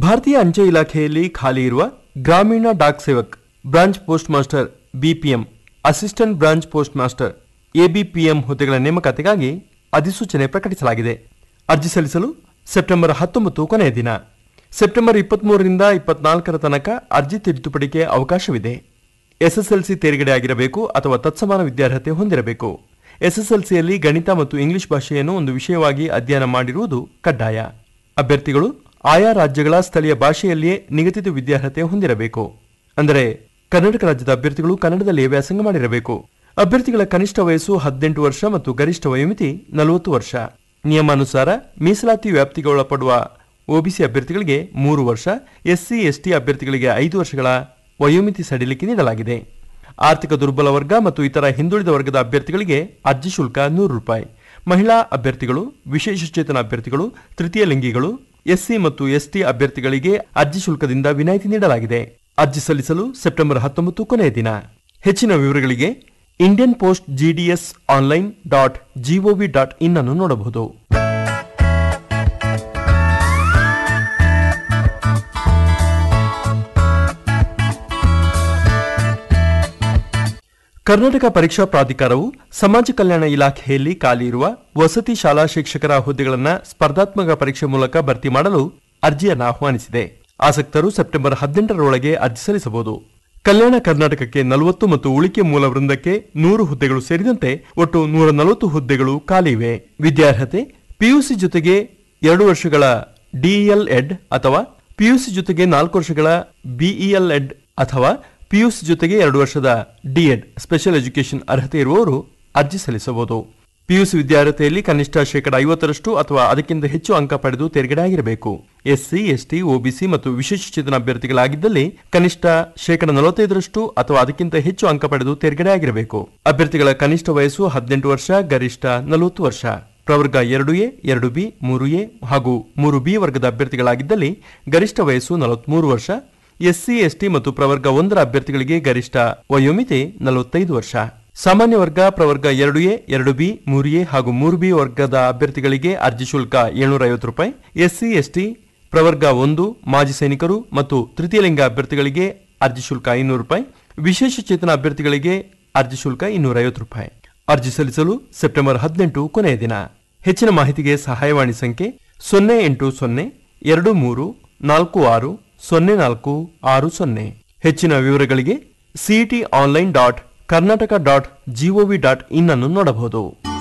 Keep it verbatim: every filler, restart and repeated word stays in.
ಭಾರತೀಯ ಅಂಚೆ ಇಲಾಖೆಯಲ್ಲಿ ಖಾಲಿ ಇರುವ ಗ್ರಾಮೀಣ dock Sevak branch post master BPM, assistant branch post master ABPM ಹುದ್ದೆಗಳ ನೇಮಕಾತಿಗಾಗಿ ಅಧಿಸೂಚನೆ ಪ್ರಕಟಿಸಲಾಗಿದೆ. ಅರ್ಜಿ ಸಲ್ಲಿಸಲು ಸೆಪ್ಟೆಂಬರ್ ಹತ್ತೊಂಬತ್ತು ಕೊನೆಯ ದಿನ. ಸೆಪ್ಟೆಂಬರ್ ಇಪ್ಪತ್ಮೂರರಿಂದ ಇಪ್ಪತ್ನಾಲ್ಕರ ತನಕ ಅರ್ಜಿ ತಿದ್ದುಪಡಿಗೆ ಅವಕಾಶವಿದೆ. ಎಸ್ಎಸ್ಎಲ್ಸಿ ತೇರ್ಗಡೆಯಾಗಿರಬೇಕು ಅಥವಾ ತತ್ಸಮಾನ ವಿದ್ಯಾರ್ಹತೆ ಹೊಂದಿರಬೇಕು. ಎಸ್ಎಸ್ಎಲ್ಸಿಯಲ್ಲಿ ಗಣಿತ ಮತ್ತು ಇಂಗ್ಲಿಷ್ ಭಾಷೆಯನ್ನು ಒಂದು ವಿಷಯವಾಗಿ ಅಧ್ಯಯನ ಮಾಡಿರುವುದು ಕಡ್ಡಾಯ. ಅಭ್ಯರ್ಥಿಗಳು ಆಯಾ ರಾಜ್ಯಗಳ ಸ್ಥಳೀಯ ಭಾಷೆಯಲ್ಲಿಯೇ ನಿಗದಿತ ವಿದ್ಯಾರ್ಹತೆ ಹೊಂದಿರಬೇಕು. ಅಂದರೆ ಕರ್ನಾಟಕ ರಾಜ್ಯದ ಅಭ್ಯರ್ಥಿಗಳು ಕನ್ನಡದಲ್ಲಿಯೇ ವ್ಯಾಸಂಗ ಮಾಡಿರಬೇಕು. ಅಭ್ಯರ್ಥಿಗಳ ಕನಿಷ್ಠ ವಯಸ್ಸು ಹದಿನೆಂಟು ವರ್ಷ ಮತ್ತು ಗರಿಷ್ಠ ವಯೋಮಿತಿ ನಲವತ್ತು ವರ್ಷ. ನಿಯಮಾನುಸಾರ ಮೀಸಲಾತಿ ವ್ಯಾಪ್ತಿಗೆ ಒಳಪಡುವ ಒಬಿಸಿ ಅಭ್ಯರ್ಥಿಗಳಿಗೆ ಮೂರು ವರ್ಷ, ಎಸ್ಸಿ ಎಸ್ಟಿ ಅಭ್ಯರ್ಥಿಗಳಿಗೆ ಐದು ವರ್ಷಗಳ ವಯೋಮಿತಿ ಸಡಿಲಿಕೆ ನೀಡಲಾಗಿದೆ. ಆರ್ಥಿಕ ದುರ್ಬಲ ವರ್ಗ ಮತ್ತು ಇತರ ಹಿಂದುಳಿದ ವರ್ಗದ ಅಭ್ಯರ್ಥಿಗಳಿಗೆ ಅರ್ಜಿ ಶುಲ್ಕ ನೂರು ರೂಪಾಯಿ. ಮಹಿಳಾ ಅಭ್ಯರ್ಥಿಗಳು, ವಿಶೇಷಚೇತನ ಅಭ್ಯರ್ಥಿಗಳು, ತೃತೀಯ ಲಿಂಗಿಗಳು, ಎಸ್ಸಿ ಮತ್ತು ಎಸ್ಟಿ ಅಭ್ಯರ್ಥಿಗಳಿಗೆ ಅರ್ಜಿ ಶುಲ್ಕದಿಂದ ವಿನಾಯಿತಿ ನೀಡಲಾಗಿದೆ. ಅರ್ಜಿ ಸಲ್ಲಿಸಲು ಸೆಪ್ಟೆಂಬರ್ ಹತ್ತೊಂಬತ್ತು ಕೊನೆಯ ದಿನ. ಹೆಚ್ಚಿನ ವಿವರಗಳಿಗೆ Indian post GDS online dot gov dot in ಅನ್ನು ನೋಡಬಹುದು. ಕರ್ನಾಟಕ ಪರೀಕ್ಷಾ ಪ್ರಾಧಿಕಾರವು ಸಮಾಜ ಕಲ್ಯಾಣ ಇಲಾಖೆಯಲ್ಲಿ ಖಾಲಿ ಇರುವ ವಸತಿ ಶಾಲಾ ಶಿಕ್ಷಕರ ಹುದ್ದೆಗಳನ್ನು ಸ್ಪರ್ಧಾತ್ಮಕ ಪರೀಕ್ಷೆ ಮೂಲಕ ಭರ್ತಿ ಮಾಡಲು ಅರ್ಜಿಯನ್ನು ಆಹ್ವಾನಿಸಿದೆ. ಆಸಕ್ತರು ಸೆಪ್ಟೆಂಬರ್ ಹದಿನೆಂಟರೊಳಗೆ ಅರ್ಜಿ ಸಲ್ಲಿಸಬಹುದು. ಕಲ್ಯಾಣ ಕರ್ನಾಟಕಕ್ಕೆ ನಲವತ್ತು ಮತ್ತು ಉಳಿಕೆ ಮೂಲ ವೃಂದಕ್ಕೆ ನೂರು ಹುದ್ದೆಗಳು ಸೇರಿದಂತೆ ಒಟ್ಟು ನೂರ ನಲವತ್ತು ಹುದ್ದೆಗಳು ಖಾಲಿ ಇವೆ. ವಿದ್ಯಾರ್ಹತೆ ಪಿಯುಸಿ ಜೊತೆಗೆ ಎರಡು ವರ್ಷಗಳ ಡಿಇಎಲ್ ಎಡ್ ಅಥವಾ ಪಿಯುಸಿ ಜೊತೆಗೆ ನಾಲ್ಕು ವರ್ಷಗಳ ಬಿಇಎಲ್ ಎಡ್ ಅಥವಾ ಪಿಯುಸಿ ಜೊತೆಗೆ ಎರಡು ವರ್ಷದ ಡಿಎಡ್ ಸ್ಪೆಷಲ್ ಎಜುಕೇಷನ್ ಅರ್ಹತೆ ಇರುವವರು ಅರ್ಜಿ ಸಲ್ಲಿಸಬಹುದು. ಪಿಯುಸಿ ವಿದ್ಯಾರ್ಹತೆಯಲ್ಲಿ ಕನಿಷ್ಠ ಶೇಕಡ ಐವತ್ತರಷ್ಟು ಅಥವಾ ಅದಕ್ಕಿಂತ ಹೆಚ್ಚು ಅಂಕ ಪಡೆದು ತೇರ್ಗಡೆ ಆಗಿರಬೇಕು. ಎಸ್ಸಿ, ಎಸ್ಟಿ, ಒಬಿಸಿ ಮತ್ತು ವಿಶೇಷಚೇತನ ಅಭ್ಯರ್ಥಿಗಳಾಗಿದ್ದಲ್ಲಿ ಕನಿಷ್ಠ ಶೇಕಡ ನಲವತ್ತೈದರಷ್ಟು ಅಥವಾ ಅದಕ್ಕಿಂತ ಹೆಚ್ಚು ಅಂಕ ಪಡೆದು ತೇರ್ಗಡೆ ಆಗಿರಬೇಕು. ಅಭ್ಯರ್ಥಿಗಳ ಕನಿಷ್ಠ ವಯಸ್ಸು ಹದಿನೆಂಟು ವರ್ಷ, ಗರಿಷ್ಠ ನಲವತ್ತು ವರ್ಷ. ಪ್ರವರ್ಗ ಎರಡು ಎ, ಎರಡು ಬಿ, ಮೂರು ಎ ಹಾಗೂ ಮೂರು ಬಿ ವರ್ಗದ ಅಭ್ಯರ್ಥಿಗಳಾಗಿದ್ದಲ್ಲಿ ಗರಿಷ್ಠ ವಯಸ್ಸು ನಲವತ್ಮೂರು ವರ್ಷ. ಎಸ್ಸಿ, ಎಸ್ಟಿ ಮತ್ತು ಪ್ರವರ್ಗ ಒಂದರ ಅಭ್ಯರ್ಥಿಗಳಿಗೆ ಗರಿಷ್ಠ ವಯೋಮಿತಿ ನಲವತ್ತೈದು ವರ್ಷ. ಸಾಮಾನ್ಯ ವರ್ಗ ಪ್ರವರ್ಗ ಎರಡು ಎ, ಎರಡು ಬಿ, ಮೂರು ಎ ಹಾಗೂ ಮೂರು ಬಿ ವರ್ಗದ ಅಭ್ಯರ್ಥಿಗಳಿಗೆ ಅರ್ಜಿ ಶುಲ್ಕ ಏಳ್ನೂರ ಐವತ್ತು ರೂಪಾಯಿ. ಎಸ್ಸಿ, ಎಸ್ಟಿ, ಪ್ರವರ್ಗ ಒಂದು, ಮಾಜಿ ಸೈನಿಕರು ಮತ್ತು ತೃತೀಯ ಲಿಂಗ ಅಭ್ಯರ್ಥಿಗಳಿಗೆ ಅರ್ಜಿ ಶುಲ್ಕ ಐನೂರು ರೂಪಾಯಿ. ವಿಶೇಷ ಚೇತನ ಅಭ್ಯರ್ಥಿಗಳಿಗೆ ಅರ್ಜಿ ಶುಲ್ಕ ಇನ್ನೂರ ಐವತ್ತು ರೂಪಾಯಿ. ಅರ್ಜಿ ಸಲ್ಲಿಸಲು ಸೆಪ್ಟೆಂಬರ್ ಹದಿನೆಂಟು ಕೊನೆಯ ದಿನ. ಹೆಚ್ಚಿನ ಮಾಹಿತಿಗೆ ಸಹಾಯವಾಣಿ ಸಂಖ್ಯೆ ಸೊನ್ನೆ ಎಂಟು ಸೊನ್ನೆ ಎರಡು ಮೂರು ನಾಲ್ಕು ಆರು ಸೊನ್ನೆ ನಾಲ್ಕು ಆರು ಸೊನ್ನೆ. ಹೆಚ್ಚಿನ ವಿವರಗಳಿಗೆ CET online dot Karnataka dot gov dot in ಅನ್ನು ನೋಡಬಹುದು.